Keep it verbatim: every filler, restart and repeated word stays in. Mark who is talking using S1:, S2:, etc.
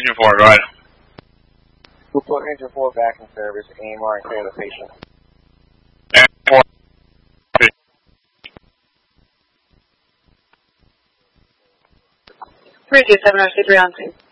S1: engine four, go ahead.
S2: We'll put engine four back in service, A M R and clear the patient.
S1: Engine four.
S3: three two seven oh two three on scene.